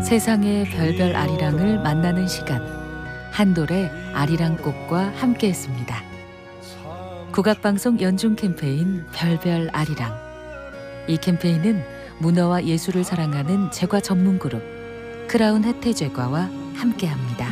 세상의 별별 아리랑을 만나는 시간, 한돌의 아리랑꽃과 함께했습니다. 국악방송 연중 캠페인 별별 아리랑. 이 캠페인은 문화와 예술을 사랑하는 제과 전문 그룹 크라운 혜태제과와 함께합니다.